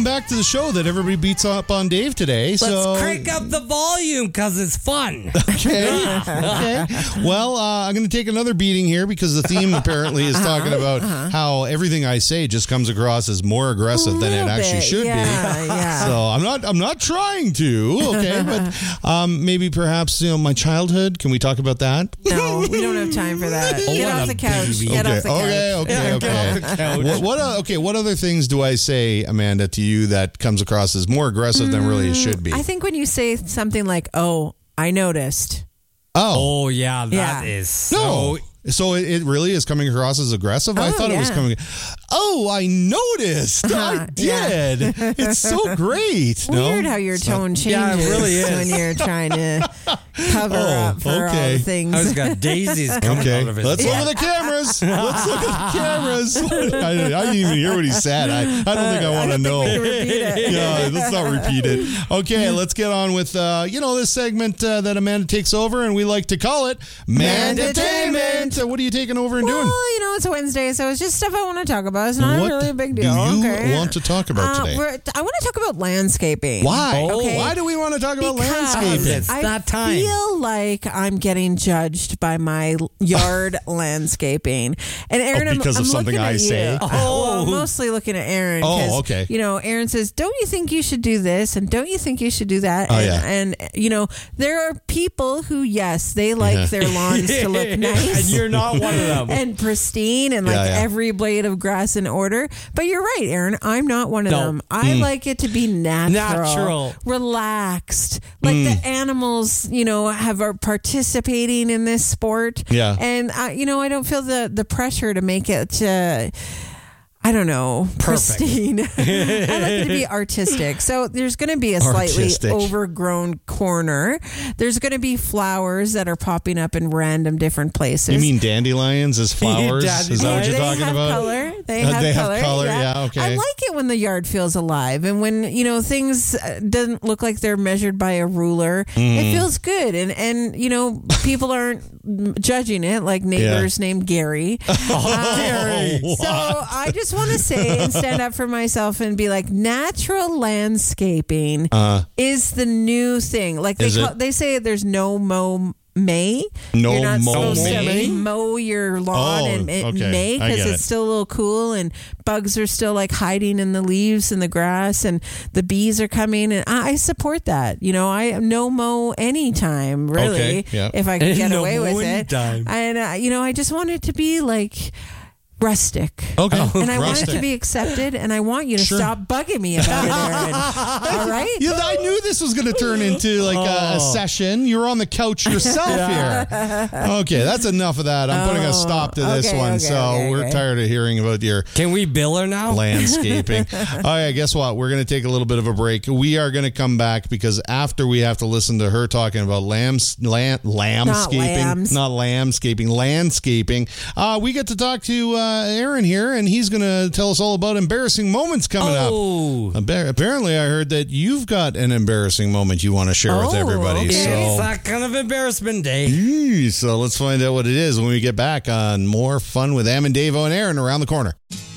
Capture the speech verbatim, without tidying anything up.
back to the show that everybody beats up on Dave today. Let's so crank up the volume because it's fun. Okay. okay. Well, uh, I'm going to take another beating here because the theme apparently is talking about uh-huh. how everything I say just comes across as more aggressive than it actually bit. should yeah, be. Yeah. So I'm not. I'm not trying to. Okay, but um, maybe perhaps you know my childhood. Can we talk about that? No, we don't have time for that. Oh, Get what off a the couch. baby. Get okay. off the couch. Okay. Okay. Yeah, okay. get off the couch. What, what uh, okay? What other things do I say, Amanda, to you that comes across as more aggressive than really it should be? I think when you say something like, "Oh, I noticed." Oh, Oh, yeah, that Yeah. is so... no. So it, it really is coming across as aggressive? I Oh, thought it was yeah. coming... Oh, I noticed. I Uh-huh, yeah. did. It's so great. Weird no? how your So- tone changes Yeah, it really is. when you're trying to cover Oh, up for all okay. the things. I was got daisies coming Okay, out of his let's look butt. at the cameras. Let's look at the cameras. I, I didn't even hear what he said. I, I don't think I want to know. We can repeat it. Yeah, let's not repeat it. Okay, let's get on with, uh, you know, this segment uh, that Amanda takes over, and we like to call it Mandatainment. Uh, what are you taking over and Well, doing? you know, it's Wednesday, so it's just stuff I want to talk about. It's not What really a big deal. do you okay. want to talk about Uh, today? we're- I want to talk about landscaping. Why? Okay. Why do we want to talk about Because landscaping? It's I not time. feel like I'm getting judged by my yard landscaping. And Aaron, Oh, I'm- because I'm, of something looking I at say? You. Oh. Well, I'm mostly looking at Aaron. Oh, 'cause, okay. You know, Aaron says, "Don't you think you should do this?" And "Don't you think you should do that?" Oh, and, yeah. and you know, there are people who, yes, they like Yeah. their lawns to look nice. And you're not one of them. And pristine and like Yeah, yeah. every blade of grass in order. But you're right, Aaron. I'm not one of No. them. I Mm. like it to be natural, Natural. relaxed. Like Mm. the animals, you know, have are participating in this sport. Yeah. And I, you know, I don't feel the the pressure to make it. Uh, I don't know, Perfect. pristine. I like it to be artistic. So there's going to be a slightly Artistic. overgrown corner. There's going to be flowers that are popping up in random different places. You mean dandelions as flowers? Is that what you're they talking have about? Color. They Uh, have they have color. color, yeah, okay. I like it when the yard feels alive and when, you know, things uh, doesn't look like they're measured by a ruler. Mm. It feels good. And, and, you know, people aren't judging it like neighbors named Gary. Uh, Gary. So I just want to say and stand up for myself and be like, natural landscaping Uh, is the new thing. Like they Is call, it? they say there's no mow May. No You're not mow supposed May? to mow your lawn Oh, in, in okay. May I because get it's it. still a little cool and bugs are still like hiding in the leaves and the grass and the bees are coming and I, I support that. You know, I no mow anytime really Okay, yeah. if I can get No away with mow it. anytime. And uh, you know, I just want it to be like rustic. Okay. And I want it Rustic. to be accepted and I want you to Sure. stop bugging me about it, Aaron. All right? Yeah, I knew this was going to turn into like a, a Oh. session. You're on the couch yourself here. Okay, that's enough of that. I'm putting a stop to this okay, one. okay, so okay, we're okay. tired of hearing about your Can we bill her now? landscaping. All right, guess what? We're going to take a little bit of a break. We are going to come back because after we have to listen to her talking about lambs, land, lambscaping, lambs. not lambscaping, landscaping, uh, we get to talk to uh, Aaron here, and he's going to tell us all about embarrassing moments coming Oh. up. Appa- Apparently, I heard that you've got an embarrassing moment you want to share with Oh, everybody. okay. It's So, that kind of embarrassment day. Eee, so let's find out what it is when we get back on more fun with Am and Davo and Aaron around the corner.